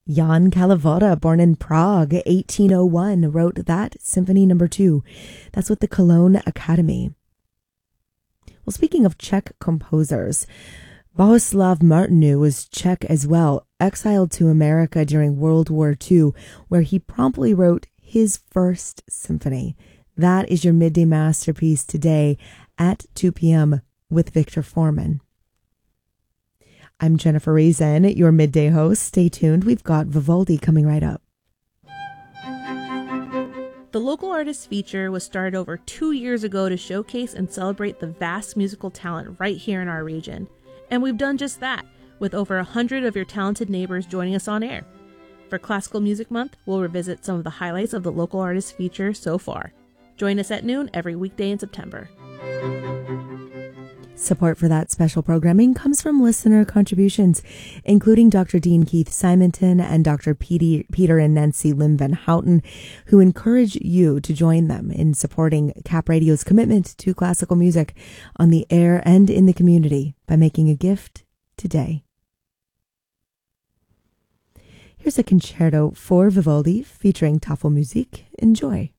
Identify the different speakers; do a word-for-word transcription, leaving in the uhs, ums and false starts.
Speaker 1: Jan Kalevala, born in Prague, eighteen oh one, wrote that Symphony Number Two. That's with the Cologne Academy. Well, speaking of Czech composers, Bohuslav Martinu was Czech as well, exiled to America during World War Two, where he promptly wrote his first symphony. That is your midday masterpiece today at two p.m. with Victor Foreman. I'm Jennifer Reason, your midday host. Stay tuned. We've got Vivaldi coming right up.
Speaker 2: The Local Artists Feature was started over two years ago to showcase and celebrate the vast musical talent right here in our region. And we've done just that, with over a hundred of your talented neighbors joining us on air. For Classical Music Month, we'll revisit some of the highlights of the Local Artists Feature so far. Join us at noon every weekday in September.
Speaker 1: Support for that special programming comes from listener contributions, including Doctor Dean Keith Simonton and Doctor Peter and Nancy Lim Van Houten, who encourage you to join them in supporting Cap Radio's commitment to classical music on the air and in the community by making a gift today. Here's a concerto for Vivaldi featuring Tafelmusik. Enjoy.